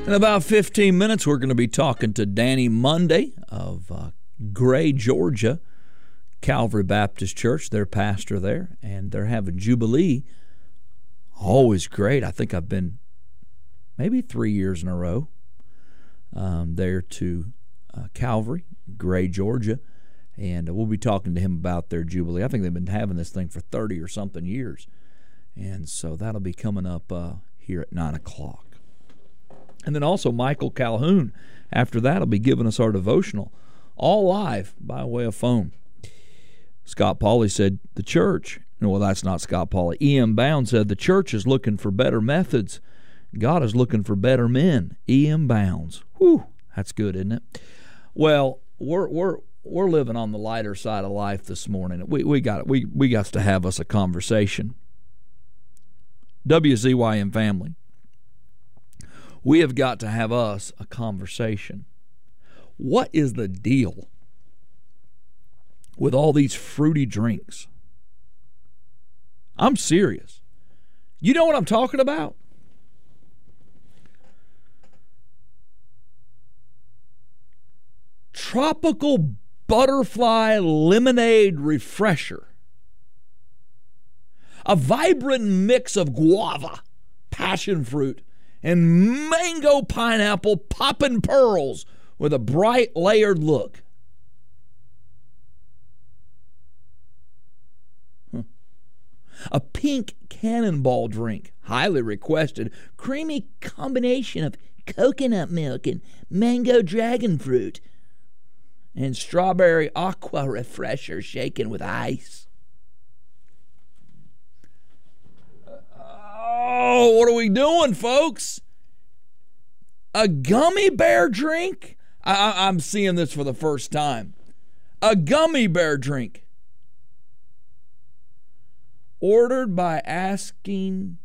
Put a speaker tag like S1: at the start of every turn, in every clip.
S1: In about 15 minutes, we're going to be talking to Danny Monday of Gray, Georgia, Calvary Baptist Church, their pastor there, and they're having Jubilee. Always great. I think I've been maybe 3 years in a row there to Calvary, Gray, Georgia, and we'll be talking to him about their Jubilee. I think they've been having this thing for 30 or something years, and so that'll be coming up here at 9 o'clock. And then also Michael Calhoun, after that, will be giving us our devotional, all live by way of phone. Scott Pauley said, the church, well, that's not Scott Pauley. E.M. Bounds said, the church is looking for better methods. God is looking for better men. E.M. Bounds. Whew, that's good, isn't it? Well, we're living on the lighter side of life this morning. We got to have us a conversation. WZYM family. We have got to have us a conversation. What is the deal with all these fruity drinks? I'm serious. You know what I'm talking about? Tropical Butterfly Lemonade Refresher. A vibrant mix of guava, passion fruit, and mango pineapple poppin' pearls with a bright layered look. A pink cannonball drink, highly requested, creamy combination of coconut milk and mango dragon fruit, and strawberry aqua refresher shaken with ice. Oh, what are we doing, folks? A gummy bear drink? I'm seeing this for the first time. A gummy bear drink. Often ordered by asking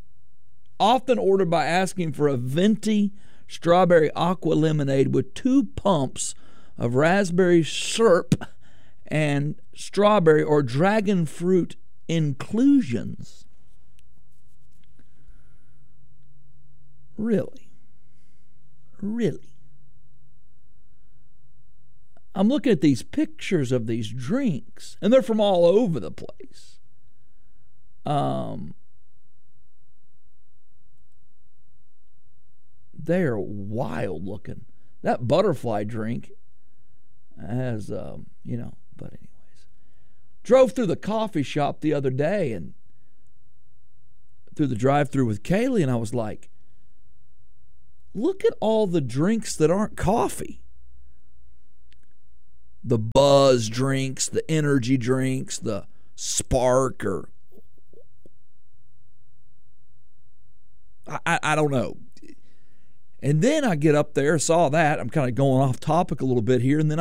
S1: for a venti strawberry aqua lemonade with 2 pumps of raspberry syrup and strawberry or dragon fruit inclusions. Really? I'm looking at these pictures of these drinks, and they're from all over the place. They're wild looking. That butterfly drink has, but anyways. Drove through the coffee shop the other day and through the drive-thru with Kaylee, and I was like, look at all the drinks that aren't coffee. The buzz drinks, the energy drinks, the spark, or I don't know. And then I get up there, saw that. I'm kind of going off topic a little bit here, and then